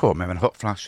Cool, I'm having a hot flush.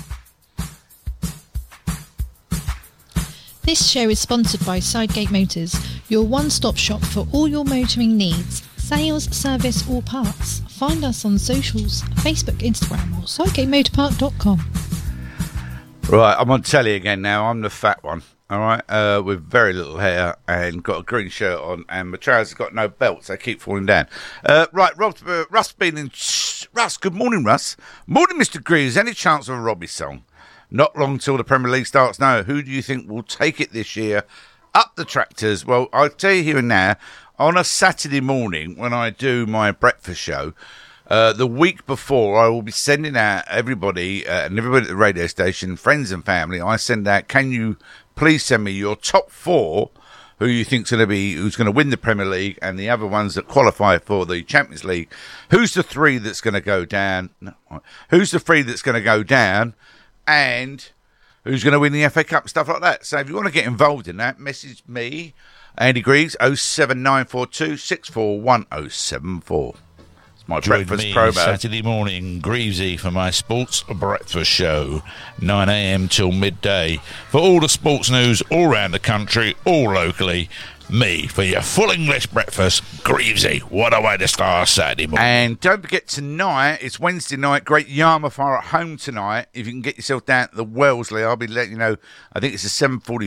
This show is sponsored by Sidegate Motors, your one-stop shop for all your motoring needs, sales, service or parts. Find us on socials, Facebook, Instagram or sidegatemotorpark.com. Right, I'm on telly again now. I'm the fat one, all right, with very little hair and got a green shirt on, and my trousers got no belts. They keep falling down. Right, Russ been in... Russ, good morning, Russ. Morning, Mr. Greaves. Any chance of a Robbie song? Not long till the Premier League starts now. Who do you think will take it this year? Up the tractors. Well, I'll tell you here and now, on a Saturday morning when I do my breakfast show, the week before, I will be sending out everybody, and everybody at the radio station, friends and family, I send out, can you please send me your top 4 who you think's going to be, who's going to win the Premier League, and the other ones that qualify for the Champions League. Who's the 3 that's going to go down? No, who's the 3 that's going to go down? And who's going to win the FA Cup, stuff like that. So if you want to get involved in that, message me, Andy Greaves, 07942 641074. It's my Join breakfast me promo. Saturday morning, Greavesy, for my sports breakfast show, 9 a.m. till midday. For all the sports news all around the country, all locally, me for your full English breakfast, Greavesy. What a way to start Saturday morning. And don't forget, tonight, it's Wednesday night, Great Yarmouth are at home tonight. If you can get yourself down to the Wellesley, I'll be letting you know, I think it's a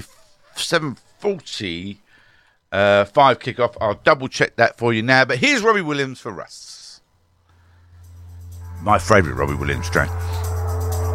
7:45 kickoff. I'll double check that for you now. But here's Robbie Williams for Russ. My favourite Robbie Williams track.